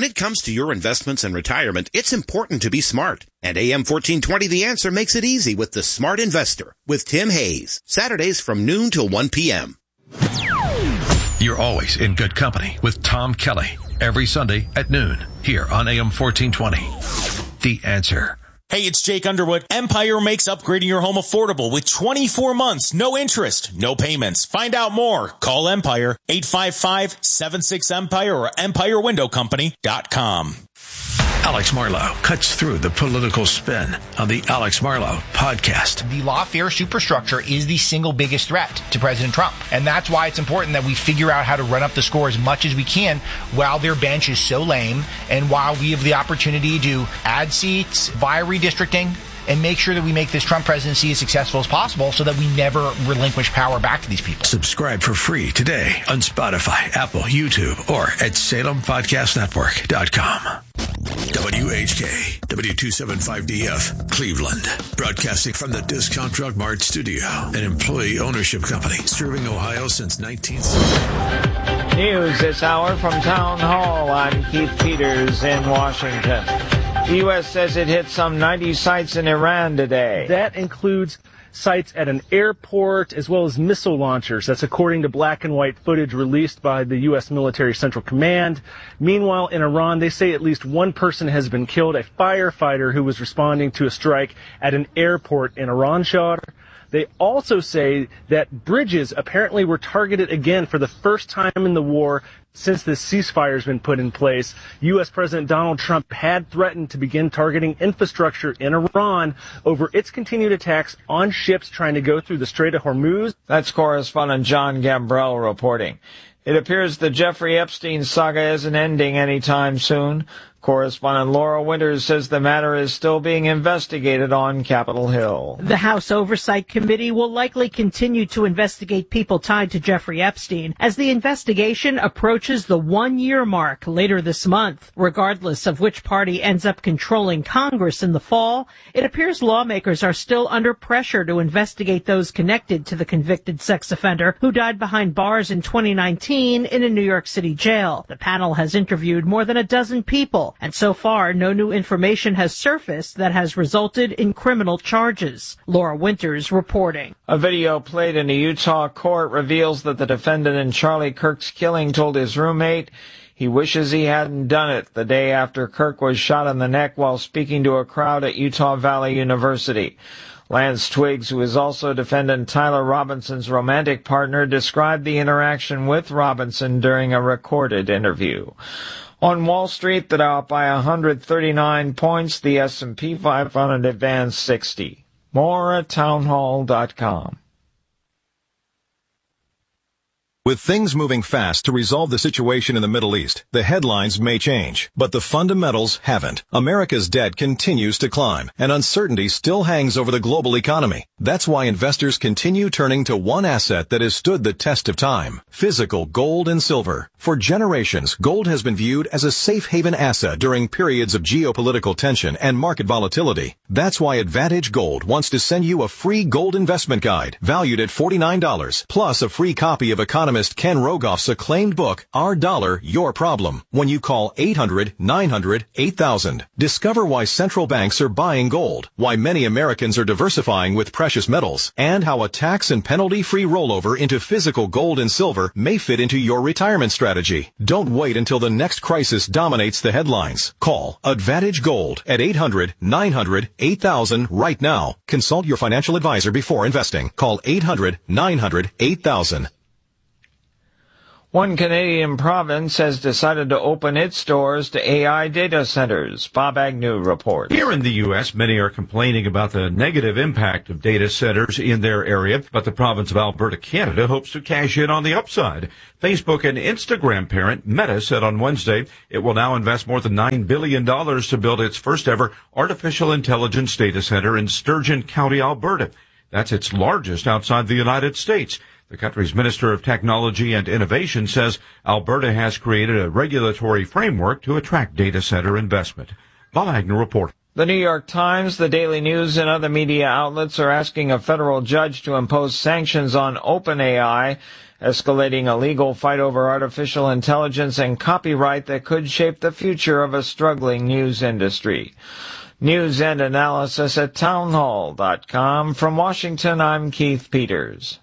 it comes to your investments and retirement, it's important to be smart. And AM 1420 The Answer makes it easy with The Smart Investor with Tim Hayes. Saturdays from noon till 1 p.m. You're always in good company with Tom Kelly every Sunday at noon here on AM 1420. The Answer. Hey, it's Jake Underwood. Empire makes upgrading your home affordable with 24 months, no interest, no payments. Find out more. Call Empire, 855-76-EMPIRE or EmpireWindowCompany.com. Alex Marlow cuts through the political spin on the Alex Marlow podcast. The lawfare superstructure is the single biggest threat to President Trump. And that's why it's important that we figure out how to run up the score as much as we can while their bench is so lame and while we have the opportunity to add seats via redistricting and make sure that we make this Trump presidency as successful as possible so that we never relinquish power back to these people. Subscribe for free today on Spotify, Apple, YouTube, or at SalemPodcastNetwork.com. WHK, W275DF, Cleveland. Broadcasting from the Discount Drug Mart studio, an employee ownership company serving Ohio since 1960. News this hour from Town Hall. I'm Keith Peters in Washington. The U.S. says it hit some 90 sites in Iran today. That includes sites at an airport as well as missile launchers. That's according to black and white footage released by the U.S. Military Central Command. Meanwhile, in Iran, they say at least one person has been killed, a firefighter who was responding to a strike at an airport in Iranshar. They also say that bridges apparently were targeted again for the first time in the war since this ceasefire has been put in place. U.S. President Donald Trump had threatened to begin targeting infrastructure in Iran over its continued attacks on ships trying to go through the Strait of Hormuz. That's correspondent John Gambrell reporting. It appears the Jeffrey Epstein saga isn't ending anytime soon. Correspondent Laura Winters says the matter is still being investigated on Capitol Hill. The House Oversight Committee will likely continue to investigate people tied to Jeffrey Epstein as the investigation approaches the 1-year mark later this month. Regardless of which party ends up controlling Congress in the fall, it appears lawmakers are still under pressure to investigate those connected to the convicted sex offender who died behind bars in 2019 in a New York City jail. The panel has interviewed more than a dozen people, and so far, no new information has surfaced that has resulted in criminal charges. Laura Winters reporting. A video played in a Utah court reveals that the defendant in Charlie Kirk's killing told his roommate he wishes he hadn't done it the day after Kirk was shot in the neck while speaking to a crowd at Utah Valley University. Lance Twiggs, who is also defendant Tyler Robinson's romantic partner, described the interaction with Robinson during a recorded interview. On Wall Street, the Dow up by 139 points, the S&P 500 advanced 60. More at townhall.com. With things moving fast to resolve the situation in the Middle East, the headlines may change, but the fundamentals haven't. America's debt continues to climb, and uncertainty still hangs over the global economy. That's why investors continue turning to one asset that has stood the test of time: physical gold and silver. For generations, gold has been viewed as a safe haven asset during periods of geopolitical tension and market volatility. That's why Advantage Gold wants to send you a free gold investment guide valued at $49, plus a free copy of economist Ken Rogoff's acclaimed book, Our Dollar, Your Problem, when you call 800-900-8000. Discover why central banks are buying gold, why many Americans are diversifying with precious metals, and how a tax and penalty-free rollover into physical gold and silver may fit into your retirement strategy. Don't wait until the next crisis dominates the headlines. Call Advantage Gold at 800-900-8000 right now. Consult your financial advisor before investing. Call 800-900-8000. One Canadian province has decided to open its doors to AI data centers. Bob Agnew reports. Here in the U.S., many are complaining about the negative impact of data centers in their area, but the province of Alberta, Canada, hopes to cash in on the upside. Facebook and Instagram parent Meta said on Wednesday it will now invest more than $9 billion to build its first ever artificial intelligence data center in Sturgeon County, Alberta. That's its largest outside the United States. The country's Minister of Technology and Innovation says Alberta has created a regulatory framework to attract data center investment. Bob Agnew reports. The New York Times, the Daily News, and other media outlets are asking a federal judge to impose sanctions on OpenAI, escalating a legal fight over artificial intelligence and copyright that could shape the future of a struggling news industry. News and analysis at townhall.com. From Washington, I'm Keith Peters.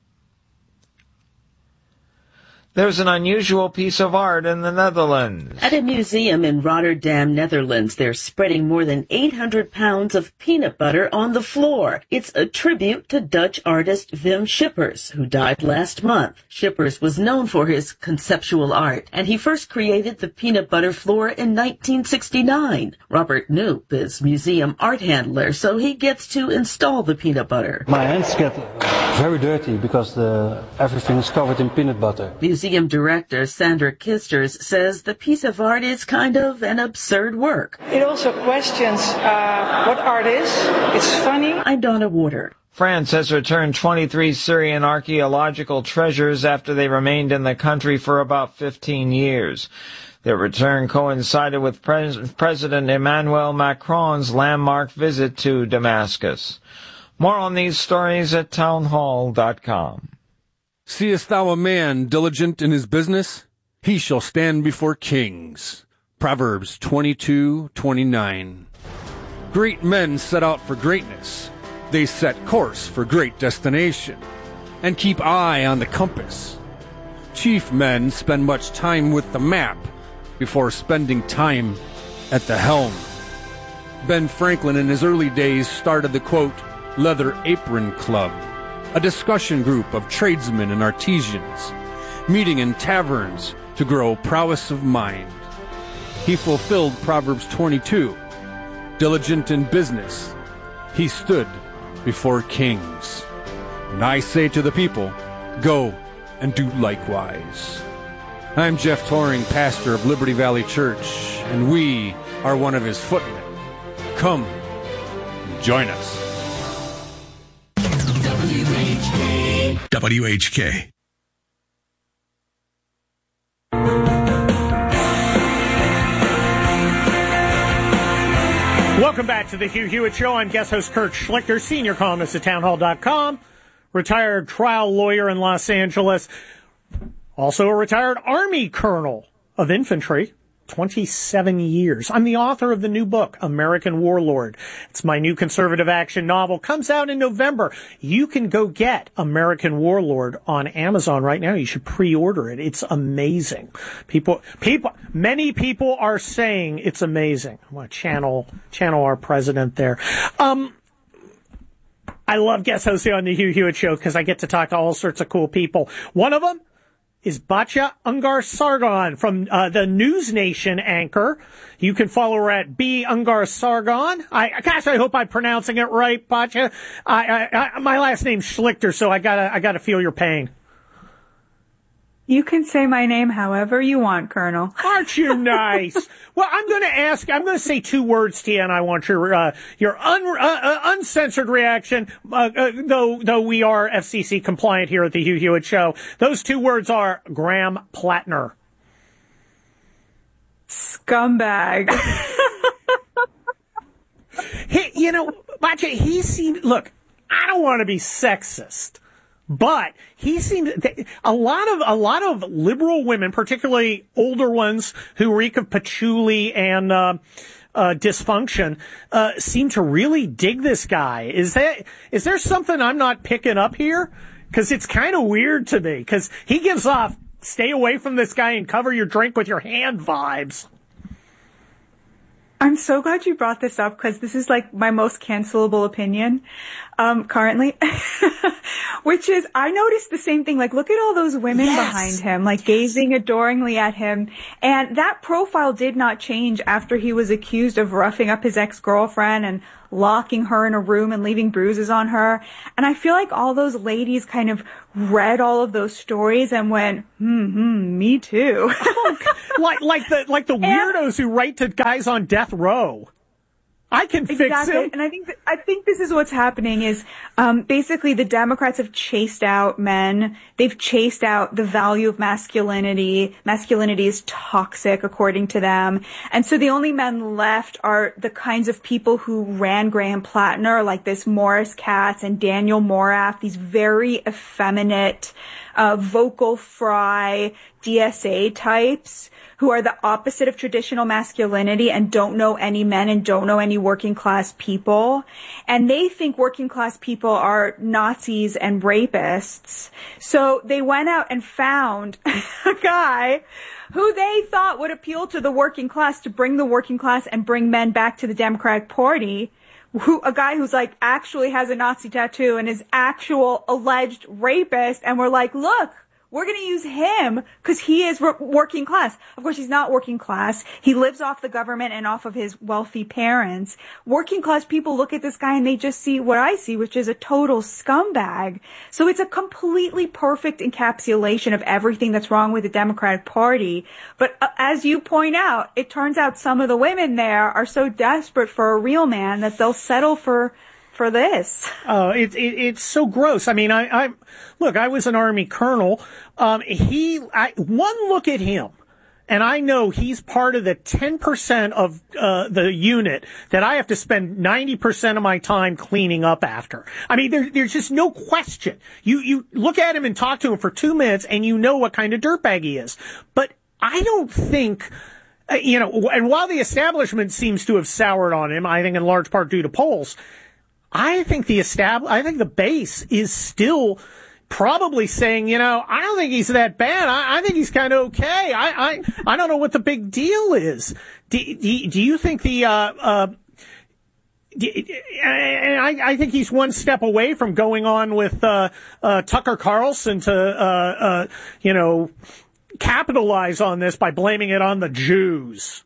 There's an unusual piece of art in the Netherlands. At a museum in Rotterdam, Netherlands, they're spreading more than 800 pounds of peanut butter on the floor. It's a tribute to Dutch artist Wim Schippers, who died last month. Schippers was known for his conceptual art, and he first created the peanut butter floor in 1969. Robert Knoop is museum art handler, so he gets to install the peanut butter. My hands get very dirty because everything is covered in peanut butter. Museum director Sandra Kisters says the piece of art is kind of an absurd work. It also questions what art is. It's funny. I'm Donna Warder. France has returned 23 Syrian archaeological treasures after they remained in the country for about 15 years. Their return coincided with President Emmanuel Macron's landmark visit to Damascus. More on these stories at townhall.com. Seest thou a man diligent in his business? He shall stand before kings. Proverbs 22:29. Great men set out for greatness. They set course for great destination, and keep eye on the compass. Chief men spend much time with the map before spending time at the helm. Ben Franklin in his early days started the, quote, Leather Apron Club, a discussion group of tradesmen and artisans, meeting in taverns to grow prowess of mind. He fulfilled Proverbs 22, diligent in business, he stood before kings. And I say to the people, go and do likewise. I'm Jeff Toring, pastor of Liberty Valley Church, and we are one of his footmen. Come, join us. WHK. Welcome back to the Hugh Hewitt Show. I'm guest host Kurt Schlichter, senior columnist at townhall.com, retired trial lawyer in Los Angeles, also a retired Army colonel of infantry, 27 years. I'm the author of the new book, American Warlord. It's my new conservative action novel. Comes out in November. You can go get American Warlord on Amazon right now. You should pre-order it. It's amazing. Many people are saying it's amazing. I want to channel our president there. I love guest hosting on the Hugh Hewitt Show because I get to talk to all sorts of cool people. One of them is Batya Ungar-Sargon from the News Nation anchor. You can follow her at B. Ungar-Sargon. I hope I'm pronouncing it right, Batya. My last name's Schlichter, so I gotta feel your pain. You can say my name however you want, Colonel. Aren't you nice? Well, I'm going to say two words to you, and I want your uncensored reaction, though we are FCC compliant here at the Hugh Hewitt Show. Those two words are Graham Plattner. Scumbag. Batya, look, I don't want to be sexist, but he seemed a lot of liberal women, particularly older ones who reek of patchouli and dysfunction, seem to really dig this guy. Is there something I'm not picking up here? Because it's kind of weird to me. Because he gives off stay away from this guy and cover your drink with your hand vibes. I'm so glad you brought this up because this is like my most cancelable opinion currently, which is I noticed the same thing. Like, look at all those women behind him, like gazing adoringly at him. And that profile did not change after he was accused of roughing up his ex-girlfriend and locking her in a room and leaving bruises on her. And I feel like all those ladies kind of read all of those stories and went, me too. like the weirdos who write to guys on death row. I can fix him. And I think this is what's happening is, basically the Democrats have chased out men. They've chased out the value of masculinity. Masculinity is toxic, according to them. And so the only men left are the kinds of people who ran Graham Plattner, like this Morris Katz and Daniel Morath, these very effeminate, vocal fry DSA types who are the opposite of traditional masculinity and don't know any men and don't know any working class people. And they think working class people are Nazis and rapists. So they went out and found a guy who they thought would appeal to the working class, to bring the working class and bring men back to the Democratic Party. A guy who's like actually has a Nazi tattoo and is actual alleged rapist. And we're like, look, we're going to use him because he is working class. Of course, he's not working class. He lives off the government and off of his wealthy parents. Working class people look at this guy and they just see what I see, which is a total scumbag. So it's a completely perfect encapsulation of everything that's wrong with the Democratic Party. But as you point out, it turns out some of the women there are so desperate for a real man that they'll settle for this. Oh, it's so gross. I mean, I was an Army colonel. One look at him, and I know he's part of the 10% of the unit that I have to spend 90% of my time cleaning up after. I mean, there's just no question. You look at him and talk to him for 2 minutes, and you know what kind of dirtbag he is. But I don't think. And while the establishment seems to have soured on him, I think in large part due to polls, I think the base is still probably saying, I don't think he's that bad. I think he's kind of okay. I don't know what the big deal is. Do you think I think he's one step away from going on with Tucker Carlson to capitalize on this by blaming it on the Jews.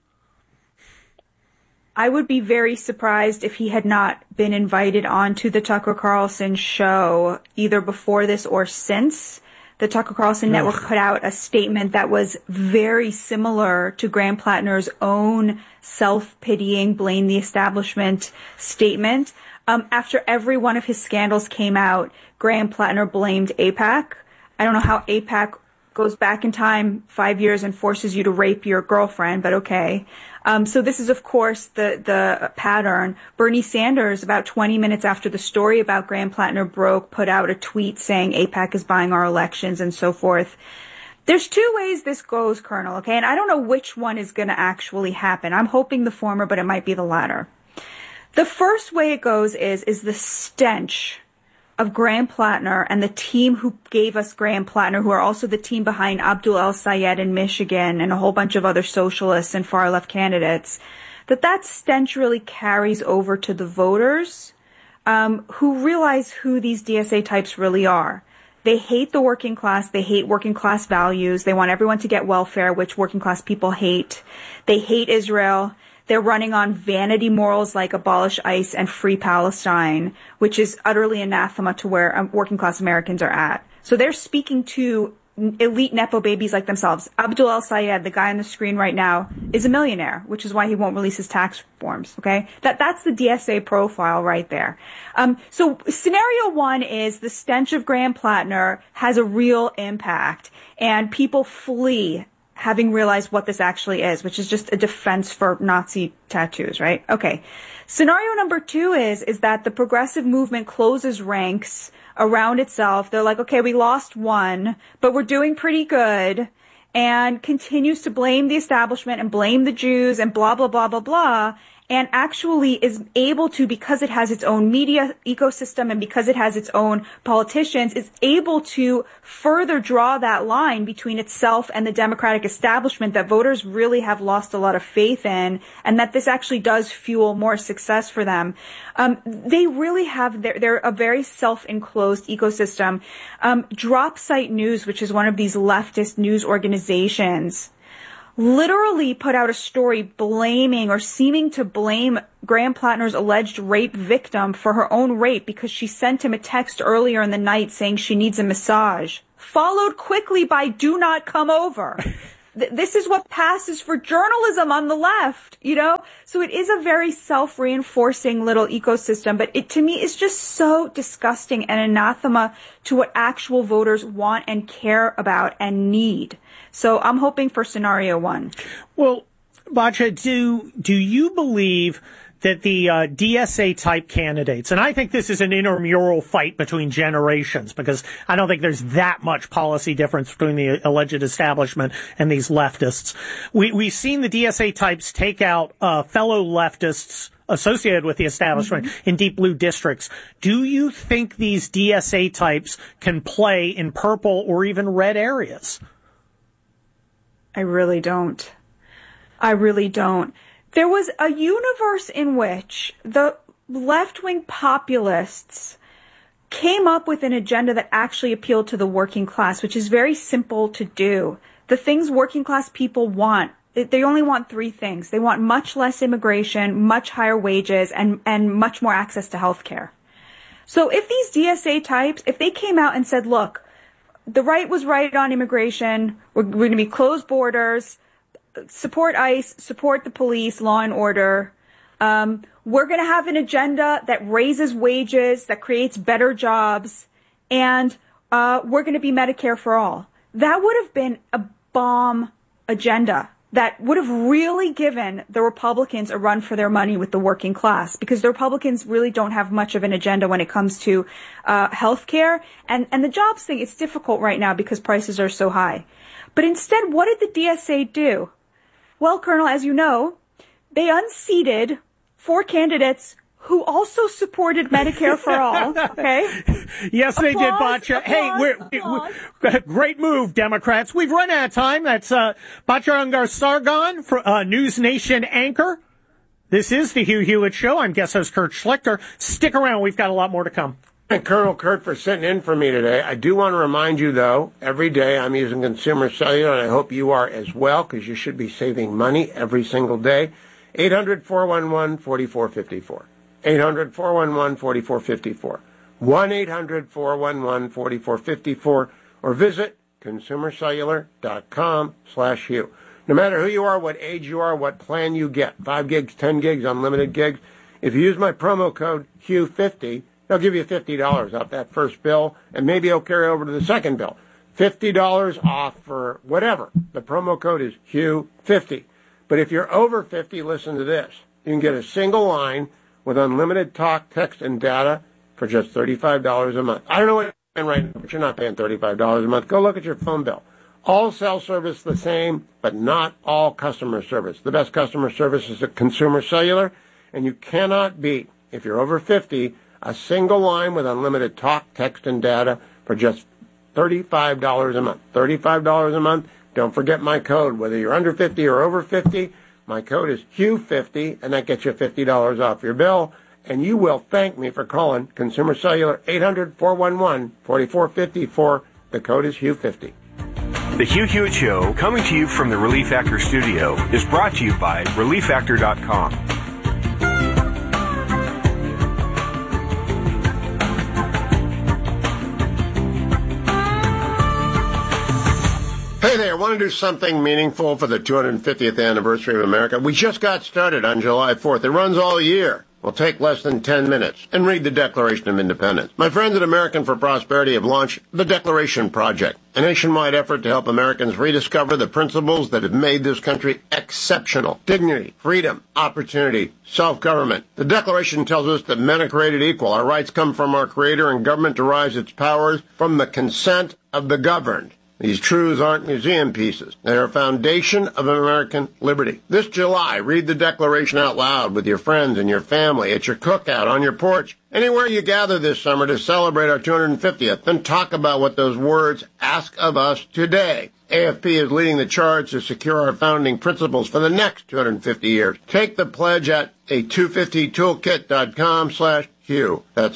I would be very surprised if he had not been invited onto the Tucker Carlson show either before this or since. The Tucker Carlson Network put out a statement that was very similar to Graham Plattner's own self-pitying, blame the establishment statement. After every one of his scandals came out, Graham Plattner blamed AIPAC. I don't know how AIPAC goes back in time 5 years and forces you to rape your girlfriend, but okay. So this is, of course, the pattern. Bernie Sanders, about 20 minutes after the story about Graham Plattner broke, put out a tweet saying AIPAC is buying our elections and so forth. There's two ways this goes, Colonel, okay? And I don't know which one is going to actually happen. I'm hoping the former, but it might be the latter. The first way it goes is the stench of Graham Plattner and the team who gave us Graham Plattner, who are also the team behind Abdul El-Sayed in Michigan and a whole bunch of other socialists and far-left candidates, that stench really carries over to the voters who realize who these DSA types really are. They hate the working class. They hate working class values. They want everyone to get welfare, which working class people hate. They hate Israel. They're running on vanity morals like abolish ICE and free Palestine, which is utterly anathema to where working class Americans are at. So they're speaking to elite Nepo babies like themselves. Abdul El-Sayed, the guy on the screen right now, is a millionaire, which is why he won't release his tax forms. Okay. That's the DSA profile right there. So scenario one is the stench of Graham Plattner has a real impact and people flee having realized what this actually is, which is just a defense for Nazi tattoos, right? Okay. Scenario number two is that the progressive movement closes ranks around itself. They're like, okay, we lost one, but we're doing pretty good, and continues to blame the establishment and blame the Jews and blah, blah, blah, blah, blah. And actually is able to, because it has its own media ecosystem and because it has its own politicians, is able to further draw that line between itself and the Democratic establishment that voters really have lost a lot of faith in, and that this actually does fuel more success for them. They really have, they're a very self-enclosed ecosystem. Drop Site News, which is one of these leftist news organizations, literally put out a story blaming or seeming to blame Graham Plattner's alleged rape victim for her own rape because she sent him a text earlier in the night saying she needs a massage, followed quickly by "do not come over." This is what passes for journalism on the left, you know? So it is a very self-reinforcing little ecosystem, but it, to me, is just so disgusting and anathema to what actual voters want and care about and need. So I'm hoping for scenario one. Well, Batya, do you believe that the DSA-type candidates, and I think this is an intramural fight between generations, because I don't think there's that much policy difference between the alleged establishment and these leftists. We've seen the DSA types take out fellow leftists associated with the establishment in deep blue districts. Do you think these DSA types can play in purple or even red areas? I really don't. There was a universe in which the left-wing populists came up with an agenda that actually appealed to the working class, which is very simple to do. The things working class people want, they only want three things. They want much less immigration, much higher wages, and much more access to health care. So if these DSA types, if they came out and said, look, the right was right on immigration, we're going to be closed borders, support ICE, support the police, law and order. We're going to have an agenda that raises wages, that creates better jobs, and we're going to be Medicare for all. That would have been a bomb agenda that would have really given the Republicans a run for their money with the working class, because the Republicans really don't have much of an agenda when it comes to health care. And the jobs thing, it's difficult right now because prices are so high. But instead, what did the DSA do? Well, Colonel, as you know, they unseated 4 candidates who also supported Medicare for all, okay? Yes, they did, Batya. Hey, great move, Democrats. We've run out of time. That's Batya Ungar-Sargon, News Nation anchor. This is the Hugh Hewitt Show. I'm guest host Kurt Schlichter. Stick around. We've got a lot more to come. Thank Colonel Kurt for sitting in for me today. I do want to remind you, though, every day I'm using Consumer Cellular, and I hope you are as well, because you should be saving money every single day. 800-411-4454. 800-411-4454. 1-800-411-4454. Or visit consumercellular.com/Hugh. No matter who you are, what age you are, what plan you get, 5 gigs, 10 gigs, unlimited gigs, if you use my promo code HUGH50, they'll give you $50 off that first bill, and maybe it'll carry over to the second bill. $50 off for whatever. The promo code is HUGH50. But if you're over 50, listen to this. You can get a single line with unlimited talk, text, and data for just $35 a month. I don't know what you're paying right now, but you're not paying $35 a month. Go look at your phone bill. All cell service the same, but not all customer service. The best customer service is at Consumer Cellular, and you cannot beat, if you're over 50, a single line with unlimited talk, text, and data for just $35 a month. $35 a month. Don't forget my code. Whether you're under 50 or over 50, my code is HUGH50, and that gets you $50 off your bill. And you will thank me for calling Consumer Cellular 800-411-4454. The code is HUGH50. The Hugh Hewitt Show, coming to you from the Relief Factor studio, is brought to you by ReliefFactor.com. Hey there, want to do something meaningful for the 250th anniversary of America? We just got started on July 4th. It runs all year. Will take less than 10 minutes. And read the Declaration of Independence. My friends at American for Prosperity have launched the Declaration Project, a nationwide effort to help Americans rediscover the principles that have made this country exceptional. Dignity, freedom, opportunity, self-government. The Declaration tells us that men are created equal. Our rights come from our Creator, and government derives its powers from the consent of the governed. These truths aren't museum pieces. They are a foundation of American liberty. This July, read the Declaration out loud with your friends and your family, at your cookout, on your porch, anywhere you gather this summer to celebrate our 250th. Then talk about what those words ask of us today. AFP is leading the charge to secure our founding principles for the next 250 years. Take the pledge at a250toolkit.com/Hugh. That's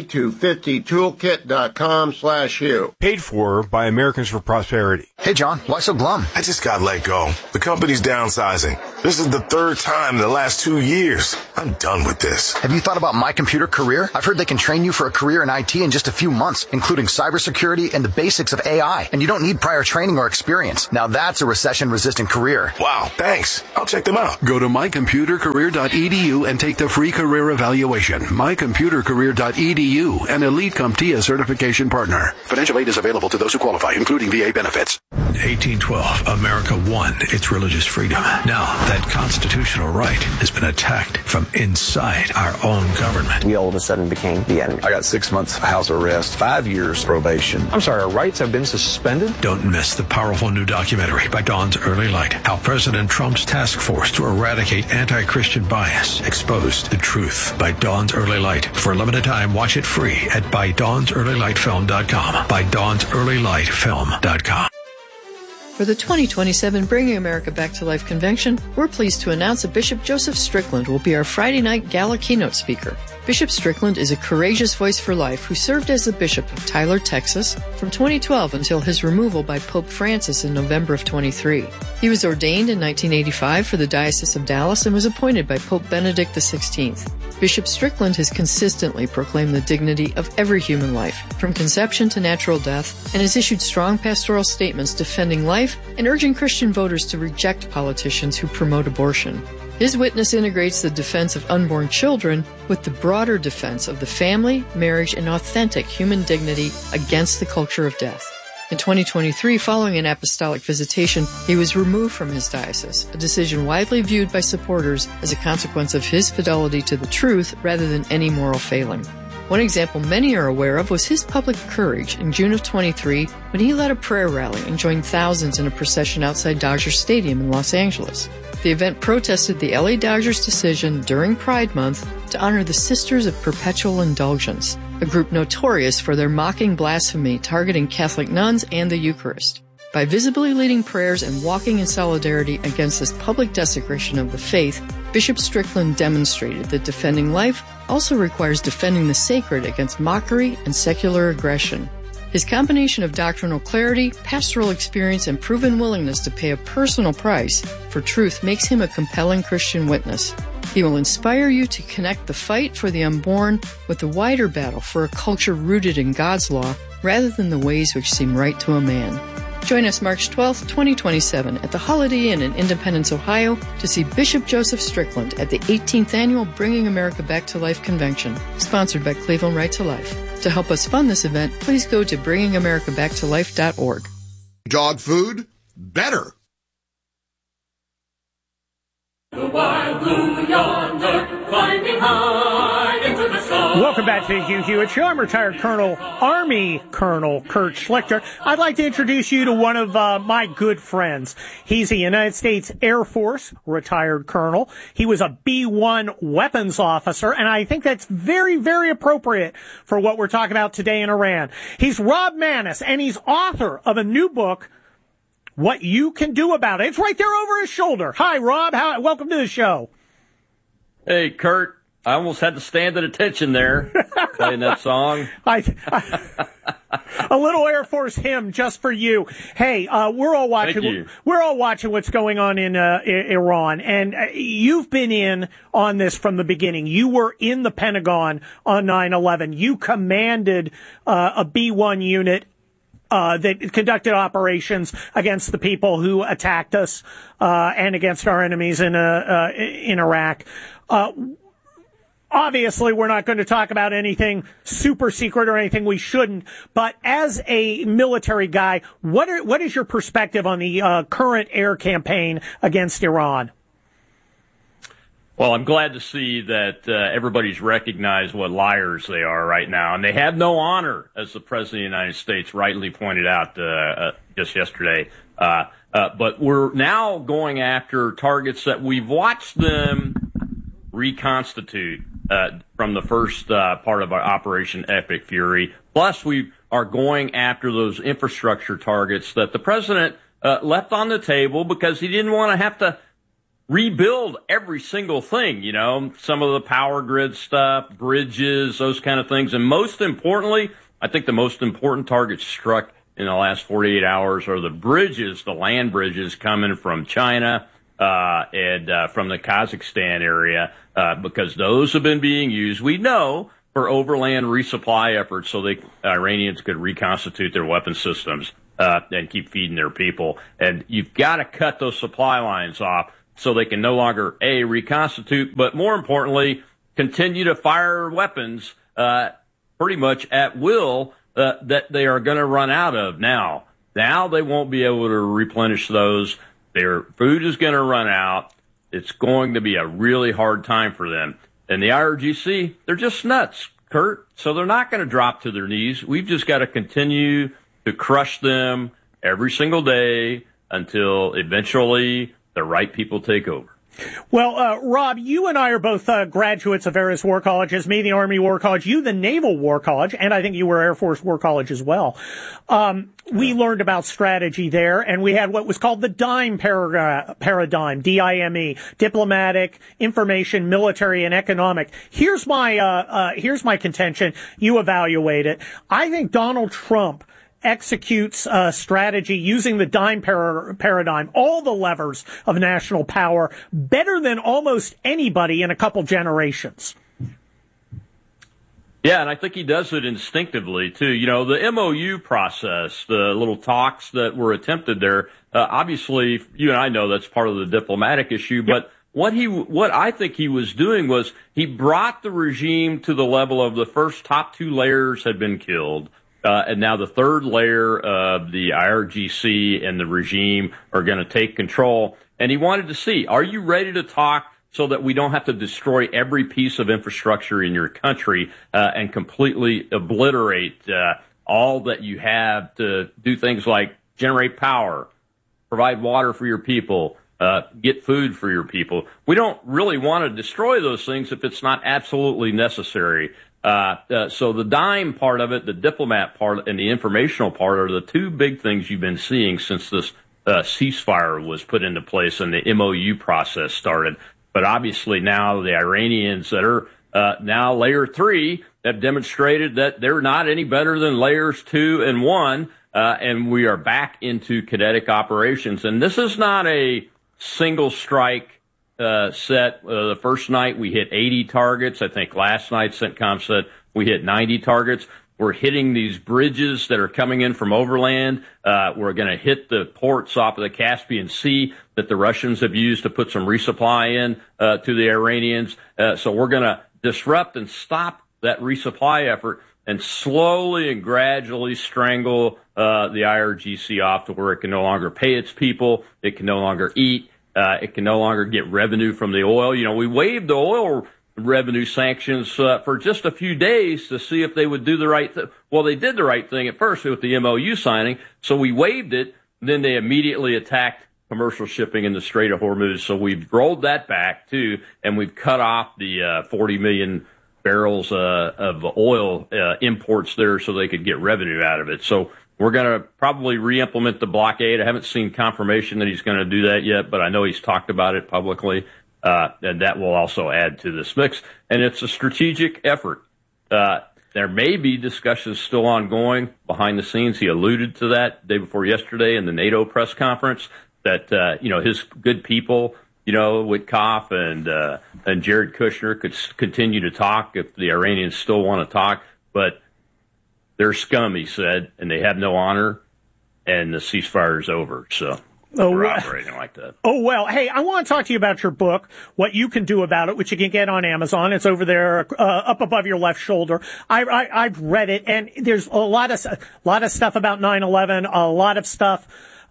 a250toolkit.com/Hugh. Paid for by Americans for Prosperity. Hey, John, why so glum? I just got let go. The company's downsizing. This is the third time in the last 2 years. I'm done with this. Have you thought about My Computer Career? I've heard they can train you for a career in IT in just a few months, including cybersecurity and the basics of AI. And you don't need prior training or experience. Now that's a recession-resistant career. Wow, thanks. I'll check them out. Go to mycomputercareer.edu and take the free career evaluation. mycomputercareer.edu, an Elite CompTIA certification partner. Financial aid is available to those who qualify, including VA benefits. 1812, America won its religious freedom. Now, that constitutional right has been attacked from inside our own government. We all of a sudden became the enemy. I got 6 months house arrest, 5 years probation. I'm sorry, our rights have been suspended? Don't miss the powerful new documentary by Dawn's Early Light, how President Trump's task force to eradicate anti-Christian bias exposed the truth, by Dawn's Early Light. For a limited time, watch it free at ByDawnsEarlyLightFilm.com. ByDawnsEarlyLightFilm.com. For the 2027 Bringing America Back to Life Convention, we're pleased to announce that Bishop Joseph Strickland will be our Friday night gala keynote speaker. Bishop Strickland is a courageous voice for life who served as the Bishop of Tyler, Texas from 2012 until his removal by Pope Francis in November of 23. He was ordained in 1985 for the Diocese of Dallas and was appointed by Pope Benedict XVI. Bishop Strickland has consistently proclaimed the dignity of every human life, from conception to natural death, and has issued strong pastoral statements defending life and urging Christian voters to reject politicians who promote abortion. His witness integrates the defense of unborn children with the broader defense of the family, marriage, and authentic human dignity against the culture of death. In 2023, following an apostolic visitation, he was removed from his diocese, a decision widely viewed by supporters as a consequence of his fidelity to the truth rather than any moral failing. One example many are aware of was his public courage in June of 23 when he led a prayer rally and joined thousands in a procession outside Dodger Stadium in Los Angeles. The event protested the LA Dodgers' decision during Pride Month to honor the Sisters of Perpetual Indulgence, a group notorious for their mocking blasphemy targeting Catholic nuns and the Eucharist. By visibly leading prayers and walking in solidarity against this public desecration of the faith, Bishop Strickland demonstrated that defending life also requires defending the sacred against mockery and secular aggression. His combination of doctrinal clarity, pastoral experience, and proven willingness to pay a personal price for truth makes him a compelling Christian witness. He will inspire you to connect the fight for the unborn with the wider battle for a culture rooted in God's law rather than the ways which seem right to a man. Join us March 12th, 2027 at the Holiday Inn in Independence, Ohio to see Bishop Joseph Strickland at the 18th Annual Bringing America Back to Life Convention, sponsored by Cleveland Right to Life. To help us fund this event, please go to bringingamericabacktolife.org. Dog food? Better. The wild blue yonder, climbing high into the sun. Welcome back to the Hugh Hewitt Show. I'm retired Army Colonel Kurt Schlichter. I'd like to introduce you to one of my good friends. He's a United States Air Force retired colonel. He was a B-1 weapons officer, and I think that's very, very appropriate for what we're talking about today in Iran. He's Rob Maness, and he's author of a new book, What You Can Do About It. It's right there over his shoulder. Hi, Rob. Welcome to the show. Hey, Kurt. I almost had to stand at attention there playing that song. A little Air Force hymn just for you. Hey, we're all watching. Thank you. We're all watching what's going on in Iran, and you've been in on this from the beginning. You were in the Pentagon on 9/11. You commanded a B-1 unit that conducted operations against the people who attacked us and against our enemies in Iraq. Obviously, we're not going to talk about anything super secret or anything we shouldn't. But as a military guy, what is your perspective on the current air campaign against Iran? Well, I'm glad to see that everybody's recognized what liars they are right now. And they have no honor, as the President of the United States rightly pointed out just yesterday. But we're now going after targets that we've watched them reconstitute from the first part of our Operation Epic Fury. Plus, we are going after those infrastructure targets that the President left on the table because he didn't want to have to rebuild every single thing, you know, some of the power grid stuff, bridges, those kind of things. And most importantly, I think the most important targets struck in the last 48 hours are the bridges, the land bridges coming from China and from the Kazakhstan area, because those have been being used, we know, for overland resupply efforts so the Iranians could reconstitute their weapon systems and keep feeding their people. And you've got to cut those supply lines off so they can no longer, A, reconstitute, but more importantly, continue to fire weapons pretty much at will that they are going to run out of now. Now they won't be able to replenish those. Their food is going to run out. It's going to be a really hard time for them. And the IRGC, they're just nuts, Kurt. So they're not going to drop to their knees. We've just got to continue to crush them every single day until eventually the right people take over. Well, Rob, you and I are both graduates of various war colleges, me, the Army War College, you, the Naval War College, and I think you were Air Force War College as well. We learned about strategy there, and we had what was called the DIME paradigm, D-I-M-E, diplomatic, information, military, and economic. Here's my contention. You evaluate it. I think Donald Trump executes strategy using the DIME paradigm, all the levers of national power, better than almost anybody in a couple generations. Yeah, and I think he does it instinctively, too. You know, the MOU process, the little talks that were attempted there, obviously, you and I know that's part of the diplomatic issue, but what I think he was doing was he brought the regime to the level of the first top two layers had been killed. And now the third layer of the IRGC and the regime are going to take control. And he wanted to see, are you ready to talk so that we don't have to destroy every piece of infrastructure in your country and completely obliterate all that you have to do things like generate power, provide water for your people, get food for your people. We don't really want to destroy those things if it's not absolutely necessary. So the DIME part of it, the diplomat part, and the informational part are the two big things you've been seeing since this ceasefire was put into place and the MOU process started. But obviously now the Iranians that are now layer 3 have demonstrated that they're not any better than layers 2 and 1, and we are back into kinetic operations. And this is not a single strike set. The first night we hit 80 targets. I think last night CENTCOM said we hit 90 targets. We're hitting these bridges that are coming in from overland. We're going to hit the ports off of the Caspian Sea that the Russians have used to put some resupply in to the Iranians. So we're going to disrupt and stop that resupply effort and slowly and gradually strangle the IRGC off to where it can no longer pay its people. It can no longer eat. It can no longer get revenue from the oil. You know, we waived the oil revenue sanctions for just a few days to see if they would do the right thing. Well, they did the right thing at first with the MOU signing, so we waived it. Then they immediately attacked commercial shipping in the Strait of Hormuz, so we've rolled that back, too, and we've cut off the 40 million barrels of oil imports there so they could get revenue out of it. So we're going to probably re-implement the blockade. I haven't seen confirmation that he's going to do that yet, but I know he's talked about it publicly, and that will also add to this mix. And it's a strategic effort. There may be discussions still ongoing behind the scenes. He alluded to that day before yesterday in the NATO press conference that, his good people, Witkoff and Jared Kushner could continue to talk if the Iranians still want to talk, but they're scum, he said, and they have no honor, and the ceasefire is over. So we're operating like that. Oh, well, hey, I want to talk to you about your book, What You Can Do About It, which you can get on Amazon. It's over there up above your left shoulder. I've read it, and there's a lot of stuff about 9/11, a lot of stuff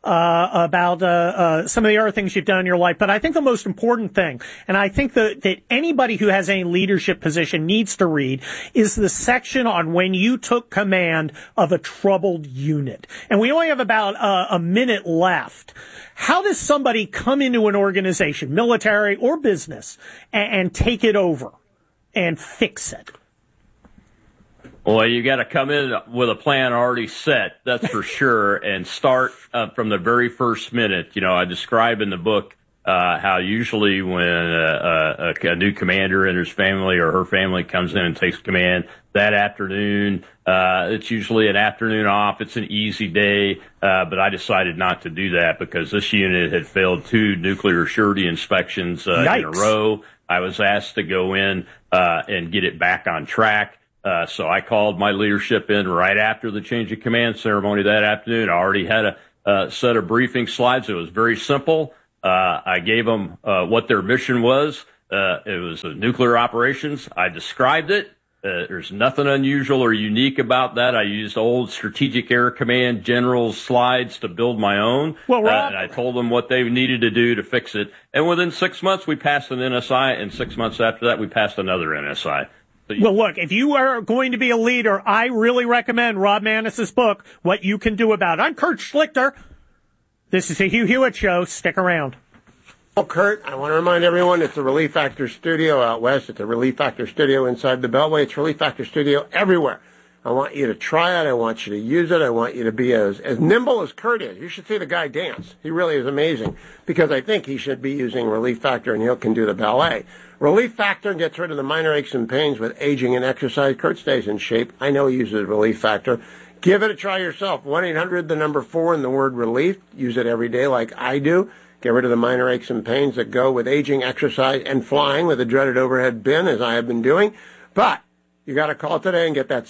about some of the other things you've done in your life. But I think the most important thing, and I think that anybody who has any leadership position needs to read, is the section on when you took command of a troubled unit. And we only have about a minute left. How does somebody come into an organization, military or business, and take it over and fix it? Well, you got to come in with a plan already set, that's for sure, and start from the very first minute. I describe in the book how usually when a new commander and his family or her family comes in and takes command that afternoon, it's usually an afternoon off. It's an easy day, but I decided not to do that because this unit had failed 2 nuclear surety inspections in a row. I was asked to go in and get it back on track. So I called my leadership in right after the change of command ceremony that afternoon. I already had a set of briefing slides. It was very simple. I gave them what their mission was. It was nuclear operations. I described it. There's nothing unusual or unique about that. I used old Strategic Air Command generals' slides to build my own. Well, Rob, and I told them what they needed to do to fix it. And within 6 months, we passed an NSI, and 6 months after that, we passed another NSI. Well, look, if you are going to be a leader, I really recommend Rob Maness's book, What You Can Do About It. I'm Kurt Schlichter. This is the Hugh Hewitt Show. Stick around. Well, Kurt, I want to remind everyone it's the Relief Factor Studio out west. It's a Relief Factor Studio inside the Beltway. It's Relief Factor Studio everywhere. I want you to try it. I want you to use it. I want you to be as nimble as Kurt is. You should see the guy dance. He really is amazing because I think he should be using Relief Factor and he can do the ballet. Relief Factor gets rid of the minor aches and pains with aging and exercise. Kurt stays in shape. I know he uses Relief Factor. Give it a try yourself. 1-800-4 and the word relief. Use it every day like I do. Get rid of the minor aches and pains that go with aging, exercise, and flying with a dreaded overhead bin, as I have been doing. But you got to call today and get that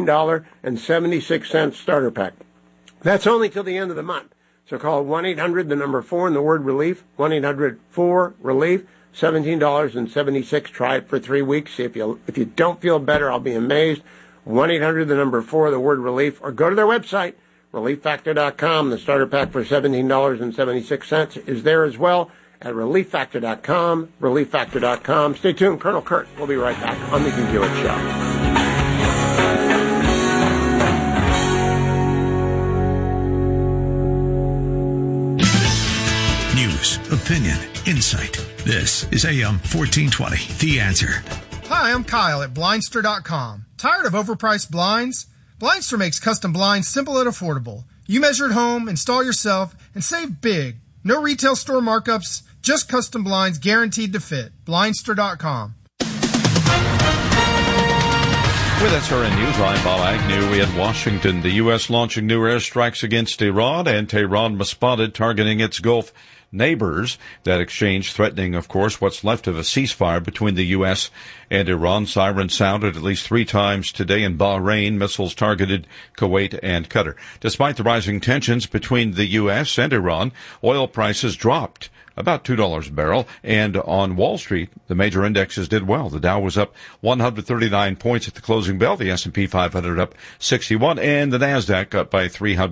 $17.76 starter pack. That's only till the end of the month. So call 1-800-4 and the word relief. 1-800-4-RELIEF. $17.76. Try it for 3 weeks. See if you don't feel better, I'll be amazed. 1-800-4 the word relief, or go to their website, relieffactor.com. The starter pack for $17.76 is there as well at relieffactor.com, relieffactor.com. Stay tuned. Colonel Kurt will be right back on the Hugh Hewitt Show. News, opinion, insight. This is AM 1420, The Answer. Hi, I'm Kyle at Blindster.com. Tired of overpriced blinds? Blindster makes custom blinds simple and affordable. You measure at home, install yourself, and save big. No retail store markups, just custom blinds guaranteed to fit. Blindster.com. With SRN News, I'm Bob Agnew. We had Washington, the U.S. launching new airstrikes against Iran, and Tehran responded, targeting its Gulf neighbors. That exchange threatening, of course, what's left of a ceasefire between the U.S. and Iran. Sirens sounded at least 3 times today in Bahrain. Missiles targeted Kuwait and Qatar. Despite the rising tensions between the U.S. and Iran, oil prices dropped about $2 a barrel. And on Wall Street, the major indexes did well. The Dow was up 139 points at the closing bell. The S&P 500 up 61, and the Nasdaq up by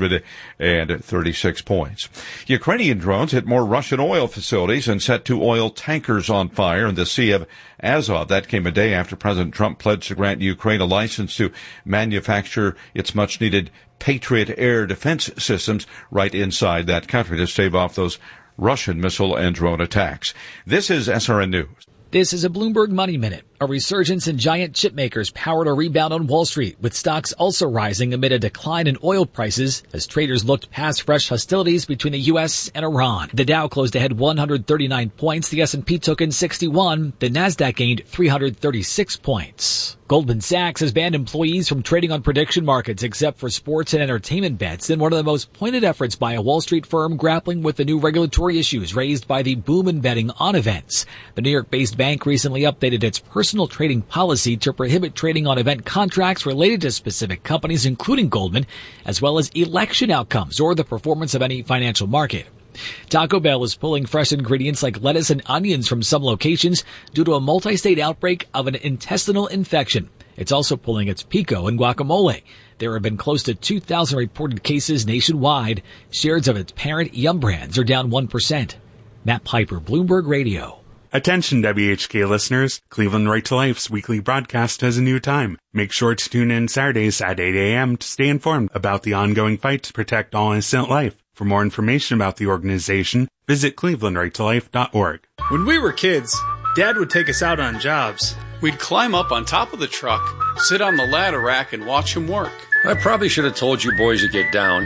336 points. Ukrainian drones hit more Russian oil facilities and set 2 oil tankers on fire in the Sea of Azov. That came a day after President Trump pledged to grant Ukraine a license to manufacture its much-needed Patriot air defense systems right inside that country to stave off those Russian missile and drone attacks. This is SRN News. This is a Bloomberg Money Minute. A resurgence in giant chip makers powered a rebound on Wall Street, with stocks also rising amid a decline in oil prices as traders looked past fresh hostilities between the U.S. and Iran. The Dow closed ahead 139 points. The S&P took in 61. The Nasdaq gained 336 points. Goldman Sachs has banned employees from trading on prediction markets except for sports and entertainment bets in one of the most pointed efforts by a Wall Street firm grappling with the new regulatory issues raised by the boom in betting on events. The New York-based bank recently updated its personal trading policy to prohibit trading on event contracts related to specific companies, including Goldman, as well as election outcomes or the performance of any financial market. Taco Bell is pulling fresh ingredients like lettuce and onions from some locations due to a multi-state outbreak of an intestinal infection. It's also pulling its pico and guacamole. There have been close to 2,000 reported cases nationwide. Shares of its parent Yum brands are down 1%. Matt Piper, Bloomberg Radio. Attention WHK listeners, Cleveland Right to Life's weekly broadcast has a new time. Make sure to tune in Saturdays at 8 a.m. to stay informed about the ongoing fight to protect all innocent life. For more information about the organization, visit clevelandrighttolife.org. When we were kids, Dad would take us out on jobs. We'd climb up on top of the truck, sit on the ladder rack, and watch him work. I probably should have told you boys to get down.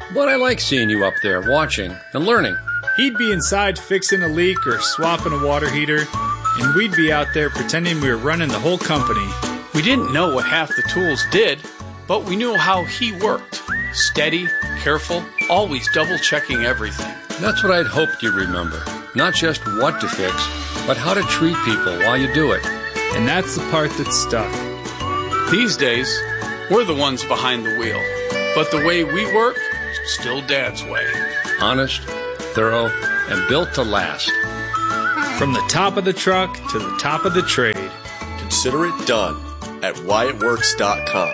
but I like seeing you up there watching and learning. He'd be inside fixing a leak or swapping a water heater, and we'd be out there pretending we were running the whole company. We didn't know what half the tools did, but we knew how he worked. Steady, careful, always double-checking everything. That's what I'd hoped you'd remember. Not just what to fix, but how to treat people while you do it. And that's the part that stuck. These days, we're the ones behind the wheel. But the way we work, still Dad's way. Honest, thorough, and built to last. From the top of the truck to the top of the trade. Consider it done at WyattWorks.com.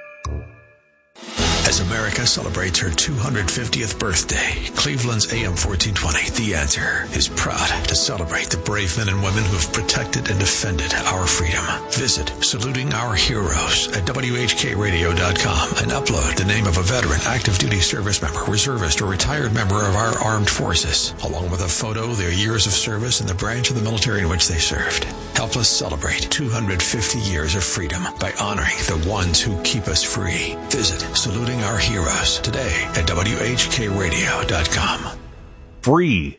As America celebrates her 250th birthday, Cleveland's AM 1420, The Answer, is proud to celebrate the brave men and women who have protected and defended our freedom. Visit Saluting Our Heroes at WHKRadio.com and upload the name of a veteran, active duty service member, reservist, or retired member of our armed forces, along with a photo, their years of service, and the branch of the military in which they served. Help us celebrate 250 years of freedom by honoring the ones who keep us free. Visit Saluting Our Heroes today at WHKRadio.com. Free.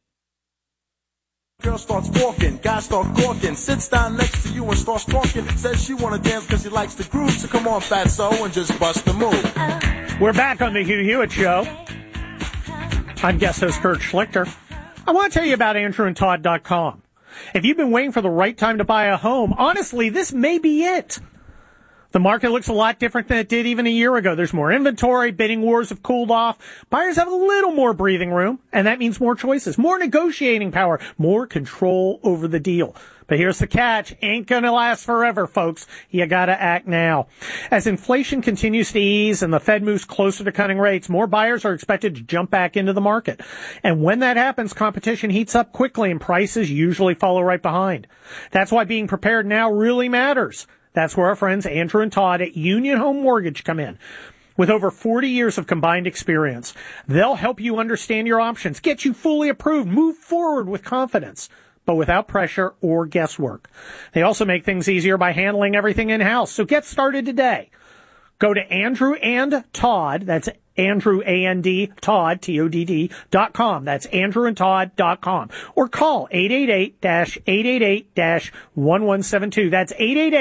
Girl starts walking, guy start gawking, sits down next to you and starts talking, says she wanna dance because she likes the groove, so come on, fatso, and just bust the move. We're back on the Hugh Hewitt Show. I'm guest host Kurt Schlichter. I want to tell you about AndrewandTodd.com. If you've been waiting for the right time to buy a home, honestly, this may be it. The market looks a lot different than it did even a year ago. There's more inventory, bidding wars have cooled off, buyers have a little more breathing room, and that means more choices, more negotiating power, more control over the deal. But here's the catch. Ain't gonna last forever, folks. You gotta act now. As inflation continues to ease and the Fed moves closer to cutting rates, more buyers are expected to jump back into the market. And when that happens, competition heats up quickly and prices usually follow right behind. That's why being prepared now really matters. That's where our friends Andrew and Todd at Union Home Mortgage come in. With over 40 years of combined experience, they'll help you understand your options, get you fully approved, move forward with confidence, but without pressure or guesswork. They also make things easier by handling everything in-house. So get started today. Go to Andrew and Todd, that's Andrew, A-N-D, Todd, T-O-D-D.com. That's AndrewandTodd.com. Or call 888-888-1172. That's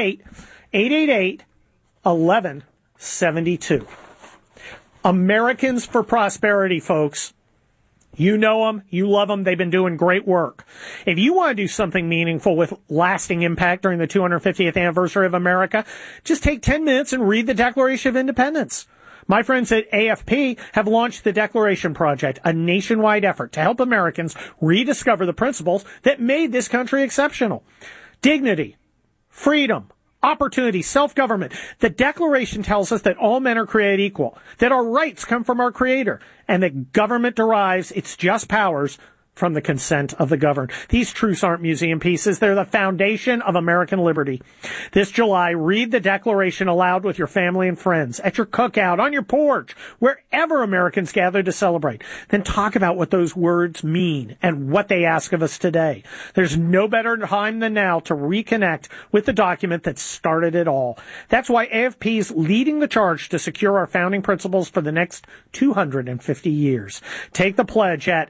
888-888-1172. Americans for Prosperity, folks. You know them. You love them. They've been doing great work. If you want to do something meaningful with lasting impact during the 250th anniversary of America, just take 10 minutes and read the Declaration of Independence. My friends at AFP have launched the Declaration Project, a nationwide effort to help Americans rediscover the principles that made this country exceptional. Dignity, freedom, opportunity, self-government. The Declaration tells us that all men are created equal, that our rights come from our Creator, and that government derives its just powers from the consent of the governed. These truths aren't museum pieces. They're the foundation of American liberty. This July, read the Declaration aloud with your family and friends, at your cookout, on your porch, wherever Americans gather to celebrate. Then talk about what those words mean and what they ask of us today. There's no better time than now to reconnect with the document that started it all. That's why AFP is leading the charge to secure our founding principles for the next 250 years. Take the pledge at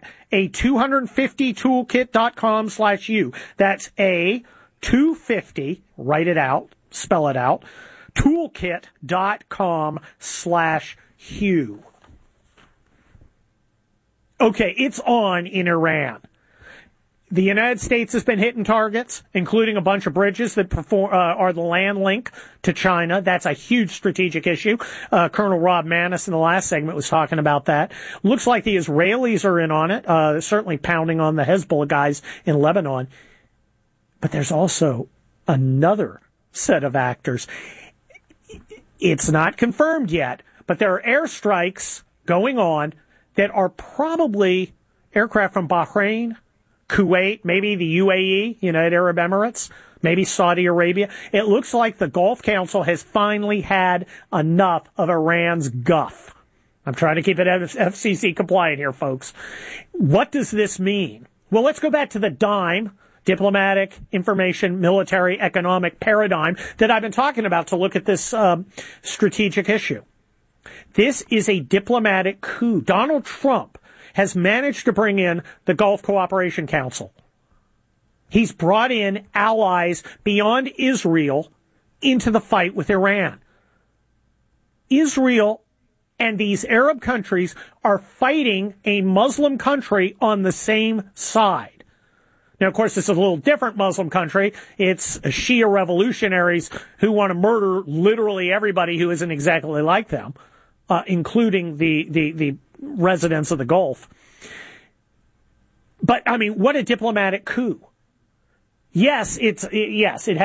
a250toolkit.com/U. That's A250, write it out, spell it out, toolkit.com/Hugh. Okay, it's on in Iran. The United States has been hitting targets, including a bunch of bridges that are the land link to China. That's a huge strategic issue. Colonel Rob Maness in the last segment was talking about that. Looks like the Israelis are in on it, certainly pounding on the Hezbollah guys in Lebanon. But there's also another set of actors. It's not confirmed yet, but there are airstrikes going on that are probably aircraft from Bahrain, Kuwait, maybe the UAE, United Arab Emirates, maybe Saudi Arabia. It looks like the Gulf Council has finally had enough of Iran's guff. I'm trying to keep it FCC compliant here, folks. What does this mean? Well, let's go back to the DIME, diplomatic, information, military, economic paradigm that I've been talking about to look at this strategic issue. This is a diplomatic coup. Donald Trump has managed to bring in the Gulf Cooperation Council. He's brought in allies beyond Israel into the fight with Iran. Israel and these Arab countries are fighting a Muslim country on the same side. Now, of course, this is a little different Muslim country. It's Shia revolutionaries who want to murder literally everybody who isn't exactly like them, including the residents of the Gulf. But, I mean, what a diplomatic coup. Yes, it